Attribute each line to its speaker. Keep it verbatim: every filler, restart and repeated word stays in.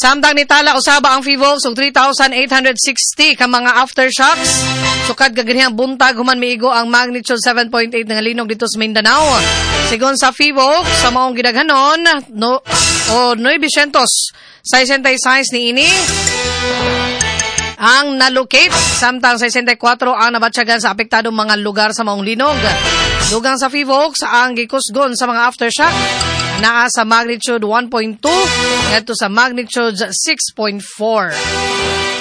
Speaker 1: Samtang nitala usaba ang Fivolks og three thousand eight hundred sixty ka mga aftershocks. Sukad kaganihang buntag human miigo ang magnitude seven point eight nga linog dito sa Mindanao. Sigon sa Fivolks sa maong gidaghanon no o nine sixty-six ni ini ang nalocate, samtang sixty-four ang nabatyagan sa apektadong mga lugar sa maong linog. Dugang sa Fivolks ang gikusgon sa mga aftershock naa sa magnitude one point two ngadto sa magnitude six point four.